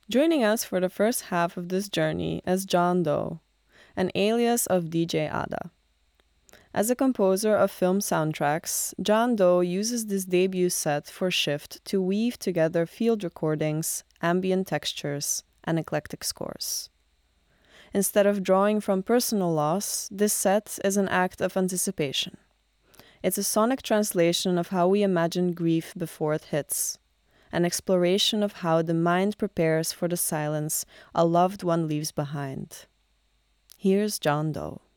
Joining us for the first half of this journey is John Doe, an alias of DJ Ada. As a composer of film soundtracks, John Doe uses this debut set for Shift to weave together field recordings, ambient textures, and eclectic scores. Instead of drawing from personal loss, this set is an act of anticipation. It's a sonic translation of how we imagine grief before it hits, an exploration of how the mind prepares for the silence a loved one leaves behind. Here's John Doe.